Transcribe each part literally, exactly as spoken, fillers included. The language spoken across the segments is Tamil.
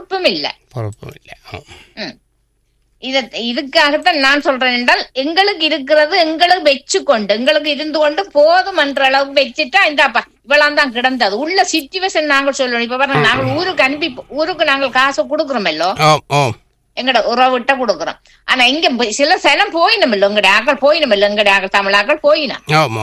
பொறுப்பும் இல்லை பொறுப்பும் இல்லை. இத இதுக்காகத்தான் நான் சொல்றேன் என்றால் எங்களுக்கு இருக்கிறது எங்களுக்கு வச்சு கொண்டு எங்களுக்கு இருந்து கொண்டு போதும் என்ற அளவுக்கு வச்சுட்டா இந்தாப்பா இவ்வளவு தான் கிடந்தது உள்ள சிச்சுவேஷன் நாங்கள் சொல்லணும். இப்ப பாருங்க நாங்கள் ஊருக்கு அனுப்பி ஊருக்கு நாங்கள் காசு கொடுக்குறோமல்லோ எங்கட உறவிட்ட கொடுக்குறோம். ஆனா இங்க சில சனம் போயினமில்ல எங்கட ஆக்கள் போயினமில்ல எங்கட ஆக்கள் தமிழ் ஆக்கள் போயினா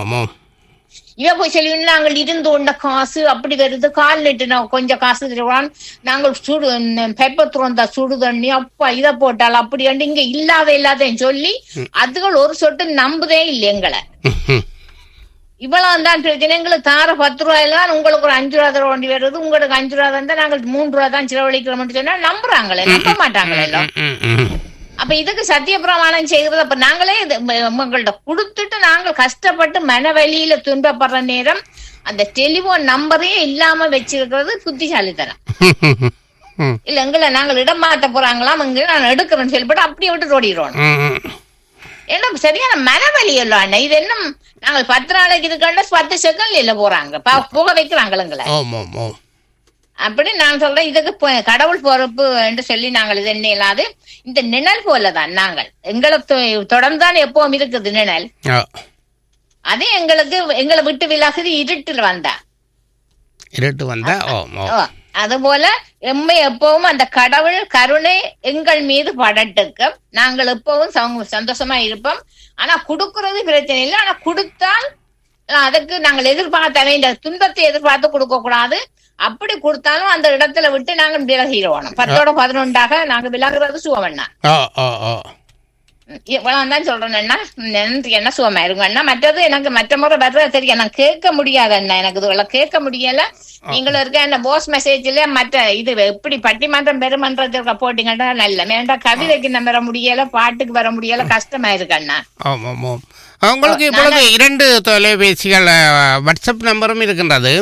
இவ போய் சொல்லி நாங்கள் இருந்து கொண்ட காசு அப்படி வருது கால் நட்டு கொஞ்சம் காசு தருவான் நாங்கள் சுடு பெப்பர் துறந்தா சுடு தண்ணி அப்பா இதை போட்டால் அப்படி இங்க இல்லாத இல்லாதன்னு சொல்லி அதுகள் ஒரு சொட்டு நம்புதே இல்லை எங்களை. இவ்வளவு தான் பிரச்சனை. எங்களுக்கு தார பத்து ரூபாயில தான் உங்களுக்கு ஒரு அஞ்சு ரூபா தர வேண்டி வருது உங்களுக்கு அஞ்சு ரூபா தான் நாங்கள் மூன்று ரூபா தான் செலவழிக்கிறோம்னு சொன்னா நம்புறாங்களே நம்ப மாட்டாங்களே எல்லாம். அப்ப இதுக்கு சத்திய பிரமாணம் செய்கிறது அப்ப நாங்களே உங்கள்ட்ட கொடுத்துட்டு நாங்கள் கஷ்டப்பட்டு மனவழியில துன்பப்படுற நேரம் அந்த டெலிபோன் நம்பரே இல்லாம வச்சிருக்கிறது புத்திசாலித்தனம் இல்ல. எங்களை நாங்கள் இடம் மாத்த போறாங்களாம் இங்க நான் எடுக்கிறேன்னு சொல்லிப்பட்டு அப்படியே விட்டு ஓடிடுவோம். ஏன்னா சரியான மனவழி எல்லாம் இது என்ன நாங்கள் பத்து நாளைக்கு இருக்காண்ட பத்து செகண்ட்ல இல்ல போறாங்க போக வைக்கிறாங்கள எங்களை. அப்படி நான் சொல்றேன் இதுக்கு கடவுள் பொறுப்பு என்று சொல்லி நாங்கள் இது என்ன இல்லாது இந்த நிழல் போலதான் நாங்கள் எங்களை தொடர்ந்தான் எப்பவும் இருக்குது நிழல். அதே எங்களுக்கு எங்களை விட்டு விலகுது இருட்டில் வந்தா இருட்டு வந்தா அது போல எம்மை எப்பவும் அந்த கடவுள் கருணை எங்கள் மீது படட்டுக்கு நாங்கள் எப்பவும் சந்தோஷமா இருப்போம். ஆனா குடுக்கறது பிரச்சனை இல்லை. ஆனா கொடுத்தால் அதுக்கு நாங்கள் எதிர்பார்த்த வேண்டிய துன்பத்தை எதிர்பார்த்து கொடுக்க கூடாது. அப்படி கொடுத்தாலும் அந்த இடத்துல விட்டு நாங்க விலகிடுவோம். பத்தோட பதினொன்றாக நாங்க விலகுறது சுவமண்ணா இவ்வளவுதான் சொல்றேன். என்ன சுவமா இருங்கண்ணா. மற்றது எனக்கு மற்ற முறை வர்றது தெரியும் நான் கேட்க முடியாது அண்ணா. எனக்கு இதுவெல்லாம் கேட்க முடியல. நீங்களும் இருக்க என்ன போஸ் மெசேஜ்ல மற்ற இது எப்படி பட்டிமன்றம் பெருமன்றத்திற்கு போட்டீங்கன்னா நல்ல வேண்டாம். கவிதைக்கு நம்ம வர முடியல பாட்டுக்கு வர முடியல கஷ்டமா இருக்கு அண்ணா. உங்களுக்கு இப்பொழுது இரண்டு தொலைபேசிகள் வாட்ஸ்அப் நம்பரும் இருக்கின்றது.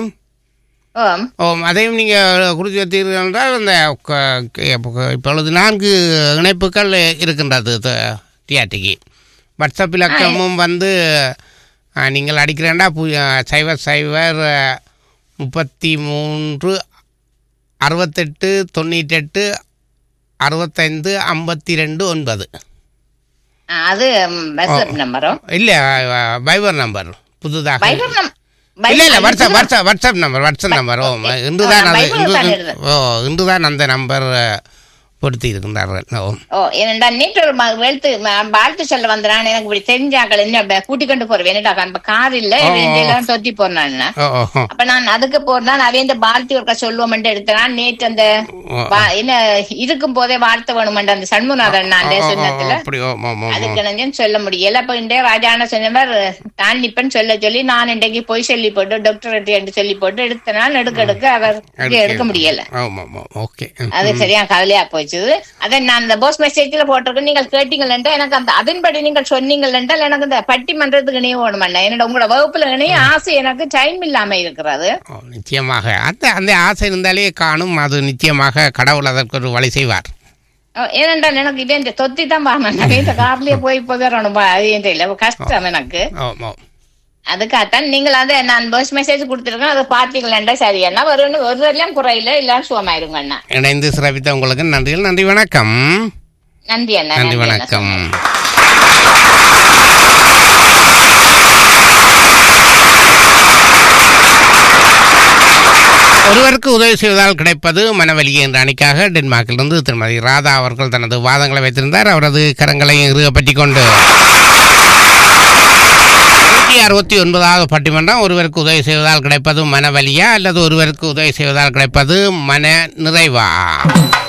ஓ அதையும் நீங்கள் குறித்து வைத்தீர்கள் என்றால் இந்த இப்பொழுது நான்கு இணைப்புகள் இருக்கின்றது டிஆர்டிக்கு. வாட்ஸ்அப் இலக்கமும் வந்து நீங்கள் அடிக்கிறேன்டா சைபர் சைபர் முப்பத்தி மூன்று அறுபத்தெட்டு தொண்ணூற்றெட்டு அறுபத்தைந்து ஐம்பத்தி ரெண்டு ஒன்பது. அது நம்பரும் இல்லை வைபர் நம்பர் புதுதாக இல்ல இல்ல WhatsApp WhatsApp WhatsApp number WhatsApp number. ஓ இன்றுதான் அது ஓ இன்றுதான் அந்த நம்பர் பொருத்தி இருக்கின்றார்கள். ஓ என்னடா நேற்று ஒரு வெளுத்து வாழ்த்து சொல்ல வந்தான். எனக்கு இப்படி தெரிஞ்சாக்கள் என்ன கூட்டி கொண்டு போறேன் என்னடா கார் இல்ல எல்லாம் தொத்தி போறேன். அப்ப நான் அதுக்கு போறேன் அவன் வாழ்த்து ஒருக்கா சொல்லுவோம் எடுத்தான். நேற்று அந்த என்ன இருக்கும் போதே வாழ்த்து வேணுமெண்ட் அந்த சண்முகநாதன் நான் சொன்னதுல அதுக்கு நினைஞ்சு சொல்ல முடியல. அப்ப இன்றைய ராஜான சொன்னவர் தான் நிப்பன்னு சொல்ல சொல்லி நான் இன்றைக்கு போய் சொல்லி போட்டு டாக்டர் என்று சொல்லி போட்டு எடுத்தனால் எடுக்க எடுக்க அவர் எடுக்க முடியல. அது சரியா கவலையா போச்சு. அதை நான் இந்த போஸ் மெசேஜ்ல போட்டிருக்கேன். நீங்கள் கேட்டீங்கள் என்றால் எனக்கு அந்த அதன்படி நீங்கள் சொன்னீங்கள் என்றால் எனக்கு இந்த பட்டிமன்றத்துக்கு இணைய வேணுமண்ணா. என்னோட உங்களோட வகுப்புல இணைய ஆசை எனக்கு டைம் இல்லாம இருக்கிறது. நிச்சயமாக அந்த அந்த ஆசை இருந்தாலே காணும். அது நிச்சயமாக கடவுள் அதற்கு ஒரு வழி செய்வார். ஏனென்றால் எனக்கு இதே இந்த தொத்தி தான் பாருங்க இந்த கார்லயே போய் போயிடணும். அது இல்லை கஷ்டம் எனக்கு. அதுக்காகத்தான் நீங்கள் அதை நான் பஸ் மெசேஜ் கொடுத்துருக்கேன். அதை பார்த்தீங்களா சரி அண்ணா ஒரு ஒரு எல்லாம் குறையில எல்லாம் சுகமாயிருங்க அண்ணா. இணைந்து சிறப்பித்த உங்களுக்கு நன்றிகள். நன்றி வணக்கம். நன்றி அண்ணா. நன்றி வணக்கம். ஒருவருக்கு உதவி செய்வதால் கிடைப்பது மனவலி என்ற அணிக்காக டென்மார்க்கிலிருந்து திருமதி ராதா அவர்கள் தனது வாதங்களை வைத்திருந்தார். அவரது கரங்களை இறுகப்பற்றி கொண்டு அறுபத்தி ஒன்பதாவது பட்டிமன்றம் ஒருவருக்கு உதவி செய்வதால் கிடைப்பது மனவலியா அல்லது ஒருவருக்கு உதவி செய்வதால் கிடைப்பது மன நிறைவா?